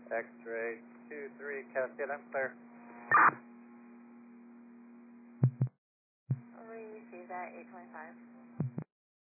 X-ray 2-3 Cascade, I'm clear. We received that 825.